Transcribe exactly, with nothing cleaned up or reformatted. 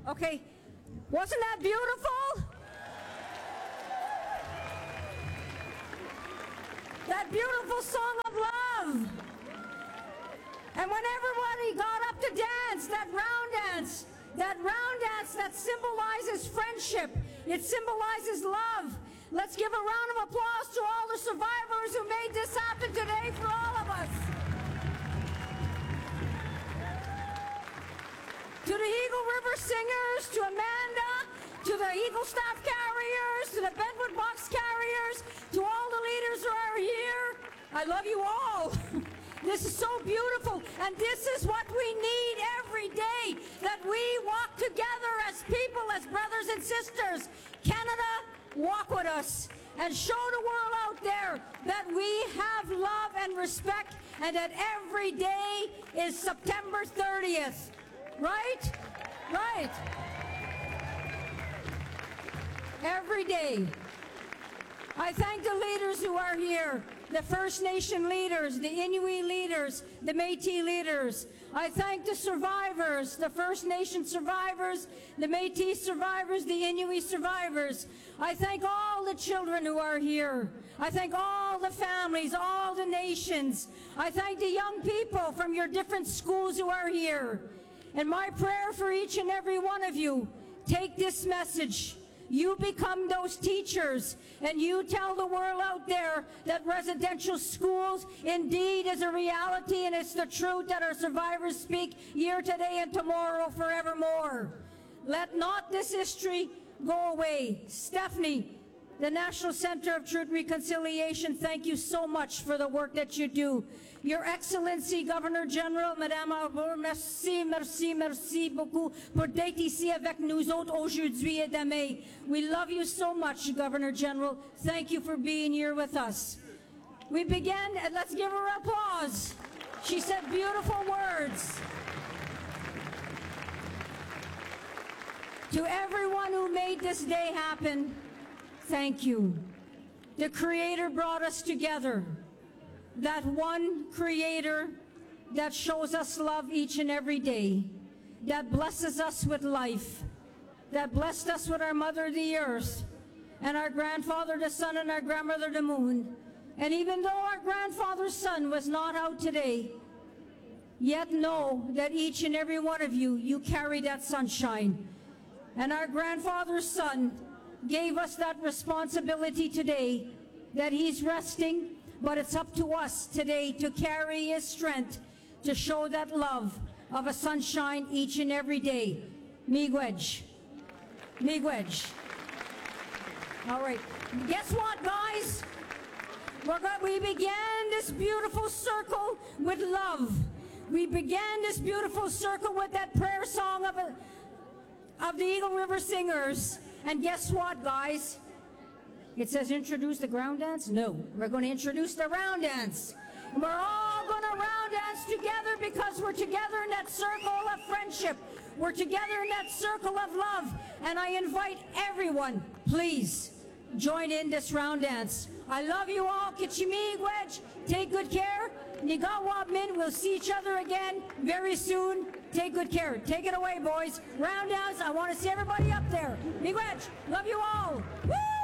Okay, wasn't that beautiful? That beautiful song of love. And when everybody got up to dance, that round dance, that round dance that symbolizes friendship, it symbolizes love. Let's give a round of applause to all the survivors who made this happen today for all of us. To the Eagle River Singers, to Amanda, to the Eagle Staff Carriers, to the Bentwood Box Carriers, to all the leaders who are here, I love you all. This is so beautiful, and this is what we need every day, that we walk together as people, as brothers and sisters. Canada, walk with us and show the world out there that we have love and respect, and that every day is September thirtieth. Right? Right. Every day. I thank the leaders who are here, the First Nation leaders, the Inuit leaders, the Métis leaders. I thank the survivors, the First Nation survivors, the Métis survivors, the Inuit survivors. I thank all the children who are here. I thank all the families, all the nations. I thank the young people from your different schools who are here. And my prayer for each and every one of you, take this message. You become those teachers, and you tell the world out there that residential schools indeed is a reality, and it's the truth that our survivors speak here today and tomorrow forevermore. Let not this history go away. Stephanie, the National Center of Truth and Reconciliation, thank you so much for the work that you do. Your Excellency, Governor General, Madame Arbour, merci, merci, merci beaucoup pour d'être ici avec nous autres aujourd'hui et demain. We love you so much, Governor General. Thank you for being here with us. We begin, and let's give her applause. She said beautiful words. To everyone who made this day happen, thank you. The Creator brought us together. That one Creator that shows us love each and every day, that blesses us with life, that blessed us with our Mother the Earth, and our grandfather the Sun, and our grandmother the Moon. And even though our grandfather's sun was not out today, yet know that each and every one of you, you carry that sunshine. And our grandfather's son gave us that responsibility today, that he's resting, but it's up to us today to carry his strength, to show that love of a sunshine each and every day. Miigwech. Miigwech. All right. Guess what, guys? We're going, we began this beautiful circle with love. We began this beautiful circle with that prayer song of, a, of the Eagle River Singers. And guess what, guys? It says introduce the ground dance? No, we're going to introduce the round dance. And we're all going to round dance together because we're together in that circle of friendship. We're together in that circle of love. And I invite everyone, please, join in this round dance. I love you all. Kichimiigwech. Take good care. Nigawa Min. We'll see each other again very soon. Take good care. Take it away, boys. Round dance. I want to see everybody up there. Miigwech. Love you all. Woo!